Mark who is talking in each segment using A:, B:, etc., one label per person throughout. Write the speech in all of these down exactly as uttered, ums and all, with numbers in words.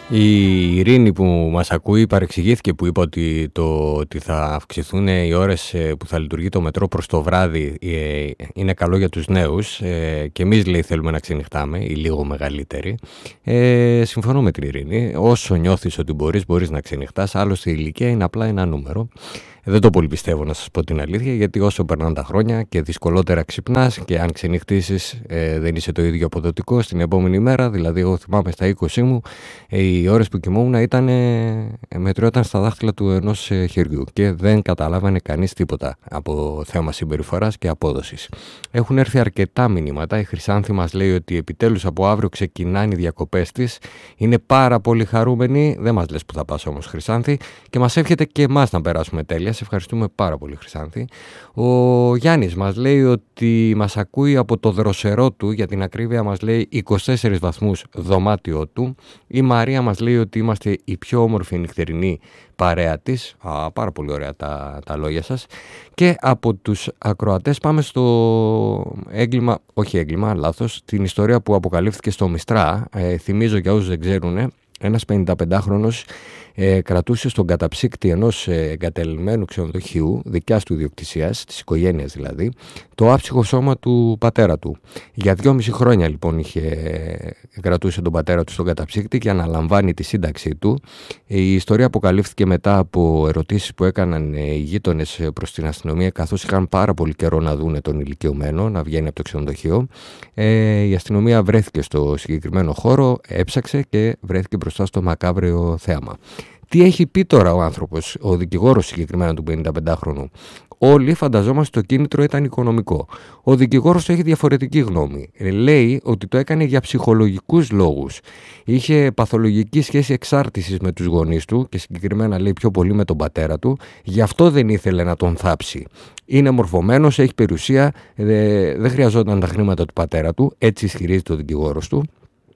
A: Η Ειρήνη που μας ακούει παρεξηγήθηκε που είπα ότι, το, ότι θα αυξηθούν οι ώρες που θα λειτουργεί το μετρό προς το βράδυ. Είναι καλό για τους νέους και εμείς, λέει, θέλουμε να ξενυχτάμε, οι λίγο μεγαλύτεροι. Ε, συμφωνώ με την Ειρήνη. Όσο νιώθεις ότι μπορείς, μπορείς να ξενυχτάς. Άλλωστε η ηλικία είναι απλά ένα νούμερο. Δεν το πολύ πιστεύω, να σας πω την αλήθεια, γιατί όσο περνάνε τα χρόνια και δυσκολότερα ξυπνάς και αν ξενυχτήσεις ε, δεν είσαι το ίδιο αποδοτικό στην επόμενη μέρα. Δηλαδή, εγώ θυμάμαι στα είκοσι μου, ε, οι ώρες που κοιμόμουν ήταν, ε, μετριόταν στα δάχτυλα του ενός ε, χεριού και δεν καταλάβανε κανείς τίποτα από θέμα συμπεριφοράς και απόδοσης. Έχουν έρθει αρκετά μηνύματα. Η Χρυσάνθη μας λέει ότι επιτέλους από αύριο ξεκινάνε οι διακοπές της. Είναι πάρα πολύ χαρούμενη. Δεν μας λες που θα πας όμως, Χρυσάνθη, και μας εύχεται και εμάς να περάσουμε τέλεια. Σε ευχαριστούμε πάρα πολύ, Χρυσάνθη. Ο Γιάννης μας λέει ότι μας ακούει από το δροσερό του, για την ακρίβεια μας λέει είκοσι τέσσερις βαθμούς δωμάτιο του. Η Μαρία μας λέει ότι είμαστε η πιο όμορφη νυχτερινή παρέα της. Α, πάρα πολύ ωραία τα, τα λόγια σας. Και από τους ακροατές πάμε στο έγκλημα, όχι έγκλημα, λάθος, την ιστορία που αποκαλύφθηκε στο Μιστρά. Ε, θυμίζω για όσους δεν ξέρουν, ένας πενηνταπεντάχρονος ε, κρατούσε στον καταψύκτη ενός ε, εγκατελειμμένου ξενοδοχείου, δικιάς του ιδιοκτησίας, της οικογένειας δηλαδή, το άψυχο σώμα του πατέρα του. Για δυόμιση χρόνια λοιπόν είχε, ε, κρατούσε τον πατέρα του στον καταψύκτη και αναλαμβάνει τη σύνταξή του. Η ιστορία αποκαλύφθηκε μετά από ερωτήσεις που έκαναν ε, οι γείτονες προς την αστυνομία, καθώς είχαν πάρα πολύ καιρό να δούνε τον ηλικιωμένο να βγαίνει από το ξενοδοχείο. Ε, η αστυνομία βρέθηκε στο συγκεκριμένο χώρο, έψαξε και βρέθηκε μπροστά στο μακάβριο θέαμα. Τι έχει πει τώρα ο άνθρωπος, ο δικηγόρος συγκεκριμένα του πενηνταπεντάχρονου? Όλοι φανταζόμαστε το κίνητρο ήταν οικονομικό. Ο δικηγόρος έχει διαφορετική γνώμη. Λέει ότι το έκανε για ψυχολογικούς λόγους. Είχε παθολογική σχέση εξάρτησης με τους γονείς του και συγκεκριμένα λέει πιο πολύ με τον πατέρα του. Γι' αυτό δεν ήθελε να τον θάψει. Είναι μορφωμένος, έχει περιουσία, δεν χρειαζόταν τα χρήματα του πατέρα του. Έτσι ισχυρίζεται ο δικηγόρος του.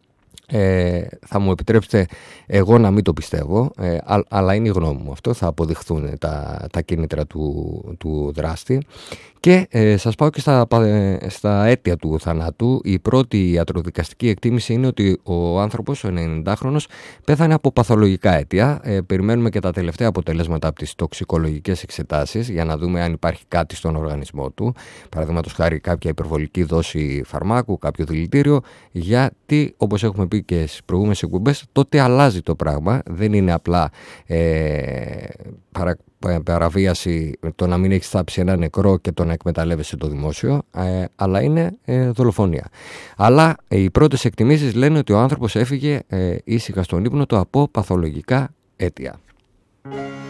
A: Ε, θα μου επιτρέψετε εγώ να μην το πιστεύω, ε, α, αλλά είναι η γνώμη μου αυτό, θα αποδειχθούν τα, τα κίνητρα του, του δράστη. Και ε, σας πάω και στα, στα αίτια του θανάτου. Η πρώτη ιατροδικαστική εκτίμηση είναι ότι ο άνθρωπος, ο ενενηντάχρονος, πέθανε από παθολογικά αίτια. Ε, περιμένουμε και τα τελευταία αποτελέσματα από τις τοξικολογικές εξετάσεις για να δούμε αν υπάρχει κάτι στον οργανισμό του. Παραδείγματος χάρη κάποια υπερβολική δόση φαρμάκου, κάποιο δηλητήριο, γιατί όπως έχουμε πει και στις προηγούμενες εκπομπές, τότε αλλάζει το πράγμα. Δεν είναι απλά ε, παρα, παραβίαση το να μην έχεις θάψει ένα νεκρό και το να εκμεταλλεύεσαι το δημόσιο, ε, αλλά είναι ε, δολοφονία. Αλλά ε, οι πρώτες εκτιμήσεις λένε ότι ο άνθρωπος έφυγε ε, ήσυχα στον ύπνο του από παθολογικά αίτια.